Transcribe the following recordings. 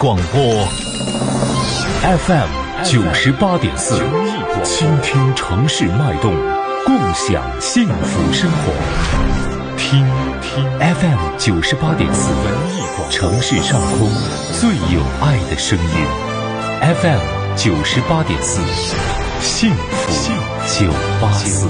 广播 FM 98.4，倾听城市脉动，共享幸福生活。听 FM 98.4，城市上空最有爱的声音。FM 98.4，幸福984。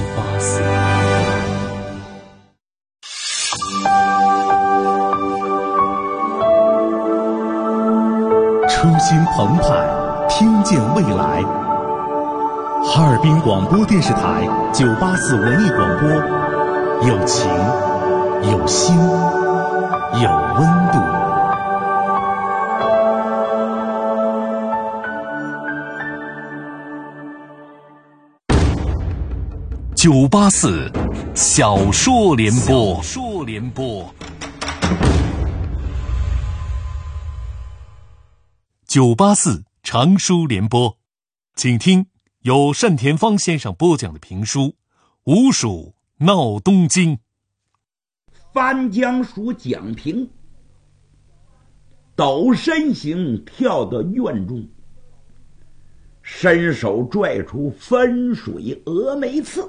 初心澎湃，听见未来。哈尔滨广播电视台984文艺广播，有情，有心，有温度。 984小说联播。984长书联播，请听由单田芳先生播讲的评书《吴蜀闹东京》。 翻江鼠蒋平抖身形跳到院中，伸手拽出分水峨眉刺，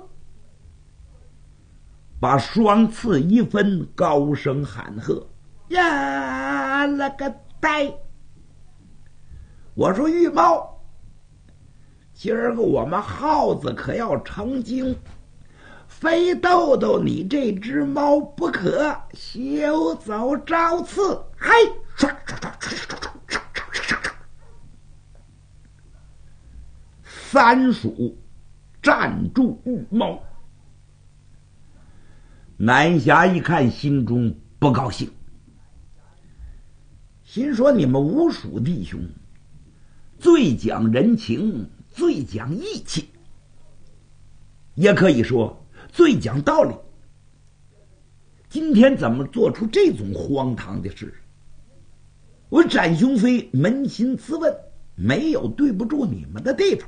把双刺一分，高声喊喝：呀了个呆！我说玉猫，今儿个我们耗子可要成精，非逗逗你这只猫不可，休走招刺！哎，唰唰唰唰唰唰唰唰唰！三鼠站住玉猫。南侠一看，心中不高兴，心说你们吴蜀弟兄最讲人情，最讲义气，也可以说最讲道理。今天怎么做出这种荒唐的事？我展雄飞扪心自问，没有对不住你们的地方。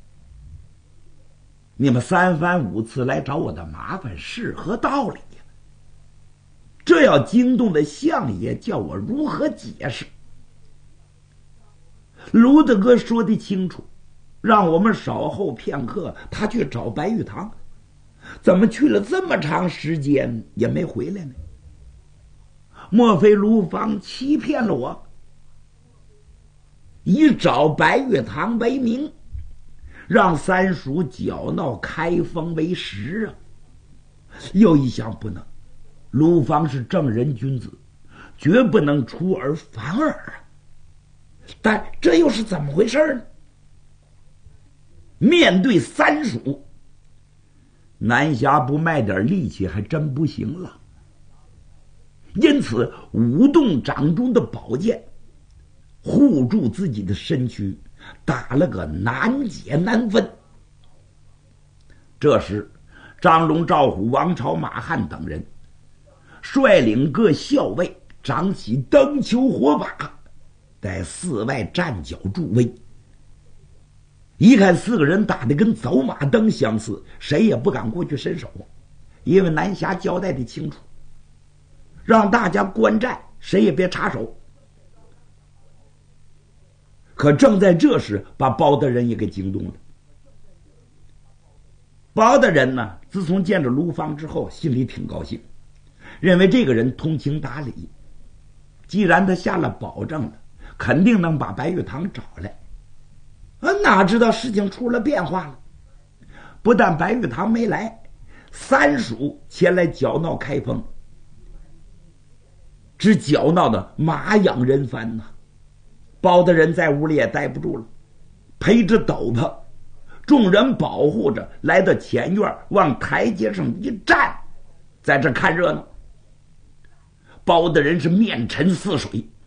你们三番五次来找我的麻烦是何道理呀？这要惊动的相爷，叫我如何解释？卢大哥说得清楚，让我们稍后片刻，他去找白玉堂。怎么去了这么长时间也没回来呢？莫非卢芳欺骗了我，以找白玉堂为名，让三叔搅闹开封为实啊？又一想，不能，卢芳是正人君子，绝不能出尔反尔啊！但这又是怎么回事呢？面对三鼠，南侠不卖点力气还真不行了，因此舞动掌中的宝剑，护住自己的身躯，打了个难解难分。这时张龙、赵虎、王朝、马汉等人率领各校尉，掌起灯球火把，在寺外站脚助威。一看四个人打得跟走马灯相似，谁也不敢过去伸手，因为南侠交代的清楚，让大家观战，谁也别插手。可正在这时，把包大人也给惊动了。包大人呢，自从见着卢芳之后，心里挺高兴，认为这个人通情达理，既然他下了保证了，肯定能把白玉堂找来。哪知道事情出了变化了，不但白玉堂没来，三鼠前来搅闹开封，只搅闹的马仰人翻呐。包大人在屋里也待不住了，陪着斗篷，众人保护着，来到前院，往台阶上一站，在这看热闹。包大人是面沉似水，